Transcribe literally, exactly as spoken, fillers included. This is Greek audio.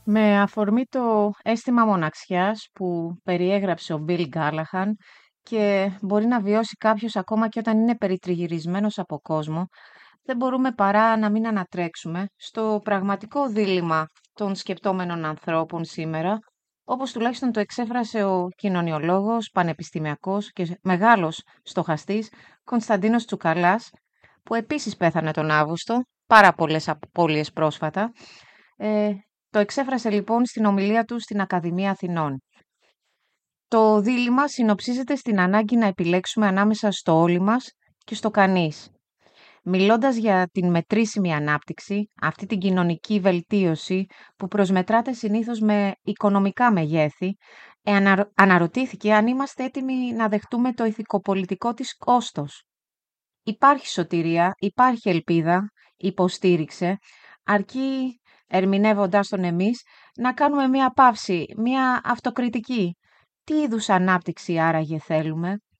Με αφορμή το αίσθημα μοναξιάς που περιέγραψε ο Μπιλ Γκάλαχαν και μπορεί να βιώσει κάποιος ακόμα και όταν είναι περιτριγυρισμένος από κόσμο, δεν μπορούμε παρά να μην ανατρέξουμε στο πραγματικό δίλημμα των σκεπτόμενων ανθρώπων σήμερα, όπως τουλάχιστον το εξέφρασε ο κοινωνιολόγος, πανεπιστημιακός και μεγάλος στοχαστής Κωνσταντίνος Τσουκαλάς, που επίσης πέθανε τον Αύγουστο, πάρα πολλές απώλειες πρόσφατα. Ε, το εξέφρασε λοιπόν στην ομιλία του στην Ακαδημία Αθηνών. Το δίλημμα συνοψίζεται στην ανάγκη να επιλέξουμε ανάμεσα στο όλοι μας και στο κανείς. Μιλώντας για την μετρήσιμη ανάπτυξη, αυτή την κοινωνική βελτίωση που προσμετράται συνήθως με οικονομικά μεγέθη, ε, αναρ- αναρωτήθηκε αν είμαστε έτοιμοι να δεχτούμε το ηθικοπολιτικό της κόστος. Υπάρχει σωτηρία, υπάρχει ελπίδα, υποστήριξε, αρκεί, ερμηνεύοντας τον εμείς, να κάνουμε μία παύση, μία αυτοκριτική. Τι είδους ανάπτυξη άραγε θέλουμε?